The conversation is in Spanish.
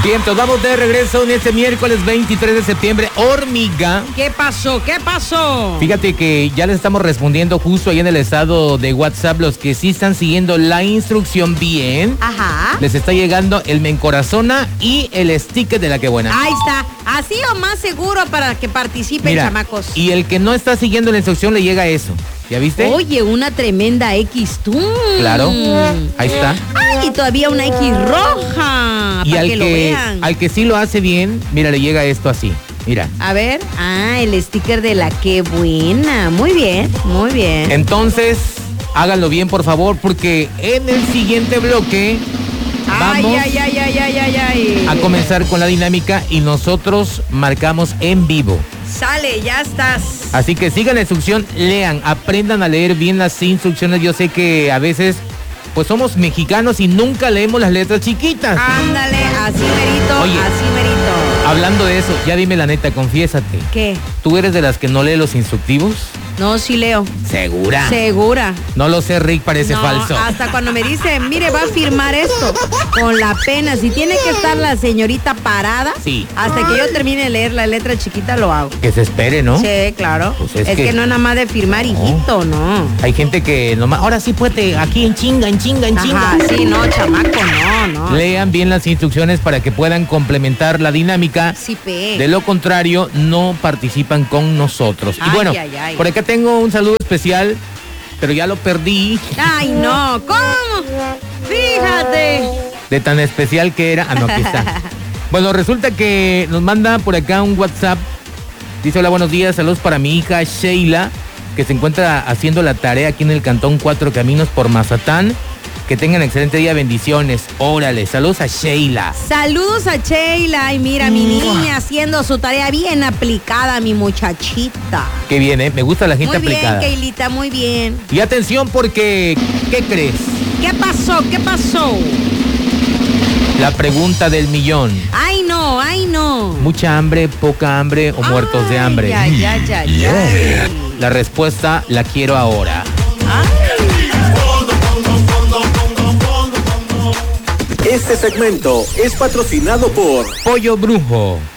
Bien, pues vamos de regreso en este miércoles 23 de septiembre. Hormiga. ¿Qué pasó? ¿Qué pasó? Fíjate que ya les estamos respondiendo justo ahí en el estado de WhatsApp. Los que sí están siguiendo la instrucción bien. Ajá. Les está llegando el me encorazona y el sticker de la que buena. Ahí está. Así o más seguro para que participen, Mira, chamacos. y el que no está siguiendo la instrucción le llega eso. ¿Ya viste? Oye, una tremenda X tú. Claro. Ahí está. Ay, y todavía una X roja. Y para que lo vean. al que sí lo hace bien, mira, le llega esto así. Mira. A ver. Ah, el sticker de la que buena. Muy bien, muy bien. Entonces, háganlo bien, por favor, porque en el siguiente bloque vamos Ay. a comenzar con la dinámica y nosotros marcamos en vivo. Sale, ya estás. Así que sigan la instrucción, lean, aprendan a leer bien las instrucciones. Yo sé que a veces, pues somos mexicanos y nunca leemos las letras chiquitas. Ándale, así merito, Oye, así merito. Hablando de eso, ya dime la neta, confiésate. ¿Qué? ¿Tú eres de las que no lee los instructivos? No, sí leo. ¿Segura? Segura. No lo sé, Rick, parece No, falso. hasta cuando me dice, mire, va a firmar esto, con la pena, si tiene que estar la señorita parada, Sí. hasta que yo termine de leer la letra chiquita, lo hago. Que se espere, ¿no? Sí, claro. Pues es que no es nada más de firmar, hijito, no. Hay gente que nomás, ahora sí puede, aquí en chinga. Ajá, sí, no, chamaco, no. Lean bien las instrucciones para que puedan complementar la dinámica. Sí, pe. De lo contrario, no participan con nosotros. Ay, y bueno, ay. por acá tengo un saludo especial, pero ya lo perdí. Ay, no, ¿cómo? Fíjate. De tan especial que era. Ah, no, aquí está. Bueno, resulta que nos manda por acá un WhatsApp. Dice, hola, buenos días, saludos para mi hija Sheila, que se encuentra haciendo la tarea aquí en el Cantón Cuatro Caminos por Mazatán. Que tengan excelente día, bendiciones. Órale, saludos a Sheila. Saludos a Sheila. Y mira, mi niña haciendo su tarea bien aplicada, mi muchachita. Qué bien, ¿eh? Me gusta la gente aplicada. Muy bien, Keilita, muy bien. Y atención porque, ¿qué crees? ¿Qué pasó? ¿Qué pasó? La pregunta del millón. Ay, no. ¿Mucha hambre, poca hambre o muertos de hambre? Ay. La respuesta la quiero ahora. Este segmento es patrocinado por Pollo Brujo.